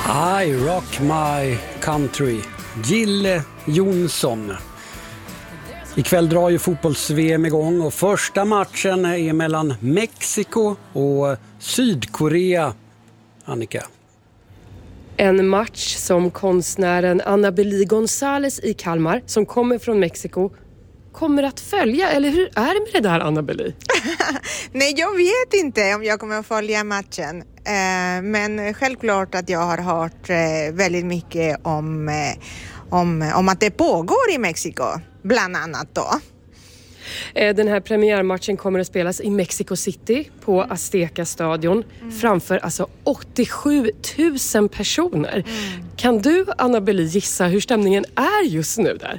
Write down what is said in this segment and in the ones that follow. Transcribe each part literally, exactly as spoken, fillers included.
I rock my country. Gille Jonsson. Ikväll drar ju fotbolls-V M igång och första matchen är mellan Mexiko och Sydkorea. Annika. En match som konstnären Annabeli González i Kalmar, som kommer från Mexiko, kommer att följa. Eller hur är det med det där, Annabeli? Nej, jag vet inte om jag kommer att följa matchen. Eh, men självklart att jag har hört eh, väldigt mycket om, eh, om, om att det pågår i Mexiko, bland annat då. Den här premiärmatchen kommer att spelas i Mexico City på Azteca-stadion mm. framför alltså åttiosju tusen personer. Mm. Kan du, Annabeli, gissa hur stämningen är just nu där?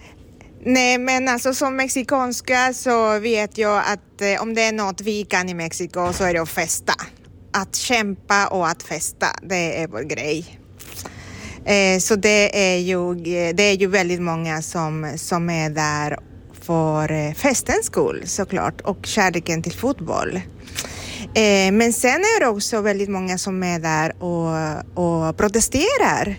Nej, men alltså som mexikanska så vet jag att eh, om det är något vi kan i Mexiko så är det att festa. Att kämpa och att festa, det är vår grej. Eh, så det är ju, det är ju väldigt många som, som är där för festens skull såklart och kärleken till fotboll. Eh, men sen är det också väldigt många som är där och, och protesterar.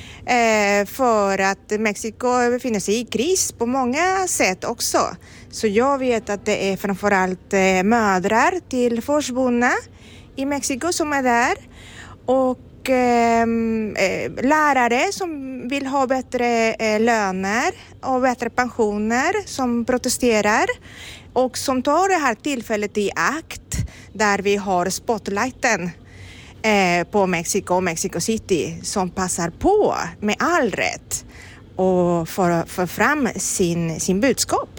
Eh, för att Mexiko befinner sig i kris på många sätt också. Så jag vet att det är framförallt eh, mödrar till försvunna i Mexiko som är där. Och eh, lärare som vill ha bättre eh, löner och bättre pensioner som protesterar. Och som tar det här tillfället i akt där vi har spotlighten på Mexiko och Mexico City som passar på med all rätt och får, får fram sin, sin budskap.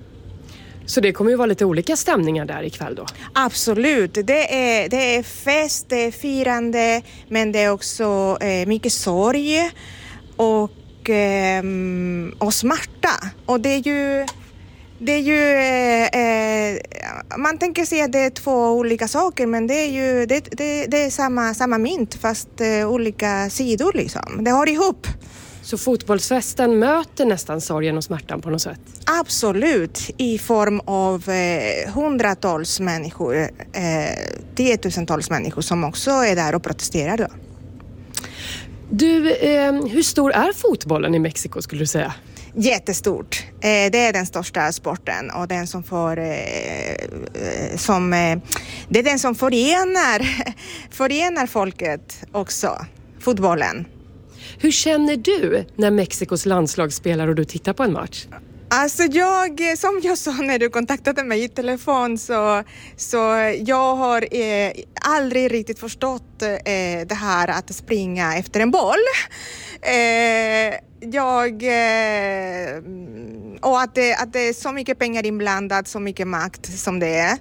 Så det kommer ju vara lite olika stämningar där ikväll då? Absolut. Det är, det är fest, det är firande, men det är också eh, mycket sorg och, eh, och smärta. Och det är ju... Det är ju, eh, man tänker sig att det är två olika saker, men det är ju det, det, det är samma, samma mynt fast eh, olika sidor liksom. Det har ihop. Så fotbollsfesten möter nästan sorgen och smärtan på något sätt? Absolut, i form av eh, hundratals människor, eh, tiotusentals människor som också är där och protesterar då. Du, eh, hur stor är fotbollen i Mexiko skulle du säga? Jättestort. Eh, det är den största sporten och den som får eh, som eh, det är den som förenar förenar folket också, fotbollen. Hur känner du när Mexikos landslag spelar och du tittar på en match? Alltså jag, som jag sa när du kontaktade mig i telefon, så, så jag har eh, aldrig riktigt förstått eh, det här att springa efter en boll. Eh, jag, eh, och att det, att det är så mycket pengar inblandat, så mycket makt som det är.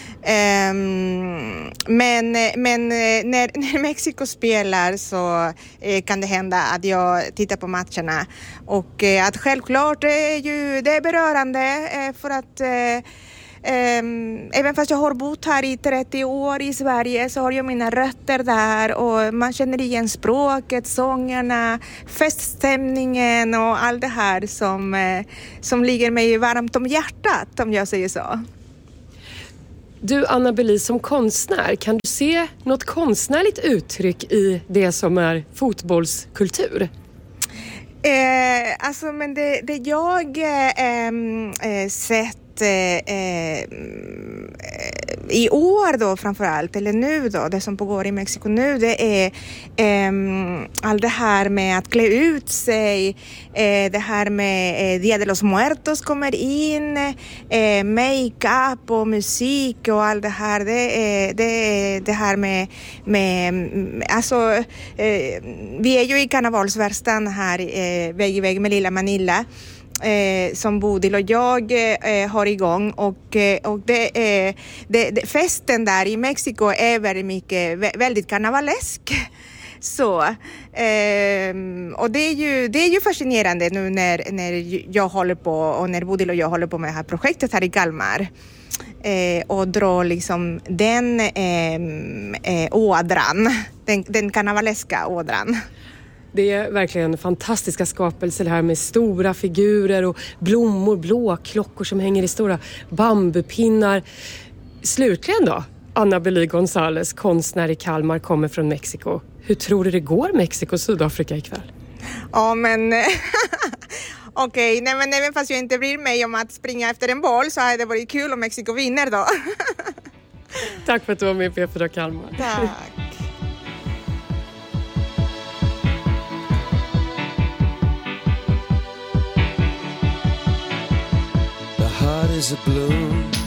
Um, men men när, när Mexiko spelar så eh, kan det hända att jag tittar på matcherna och eh, att självklart är ju det är berörande eh, för att eh, Um, även fast jag har bott här i trettio år i Sverige så har jag mina rötter där och man känner igen språket, sångerna, feststämningen och allt det här som, eh, som ligger mig varmt om hjärtat, om jag säger så. Du, Annabeli, som konstnär, kan du se något konstnärligt uttryck i det som är fotbollskultur? Eh, alltså men det, det jag eh, eh, sett Eh, i år då framförallt, eller nu då, det som pågår i Mexiko nu, det är eh, allt det här med att klä ut sig, eh, det här med eh, Dia de los Muertos kommer in, eh, make-up och musik och allt det här, det är det, är det här med, med alltså eh, vi är ju i karnevalsvärlden här eh, väg i väg med Lilla Manila. Eh, som Bodil och jag eh, har igång och, eh, och det är, det, det, festen där i Mexiko är väldigt mycket, väldigt karnevalesk. Så, eh, och det är, ju, det är ju fascinerande nu när, när jag håller på och när Bodil och jag håller på med det här projektet här i Kalmar. Eh, och dra liksom den eh, eh, ådran, den, den karnevaleska ådran. Det är verkligen fantastiska skapelser här med stora figurer och blommor, blåklockor som hänger i stora bambupinnar. Slutligen då, Anna-Beli González, konstnär i Kalmar, kommer från Mexiko. Hur tror du det går Mexiko-Sydafrika ikväll? Ja, men okej, okay. nej men även fast jag inte bryr mig om att springa efter en boll så hade det varit kul om Mexiko vinner då. Tack för att du var med i P fyra Kalmar. Tack. The heart is a blue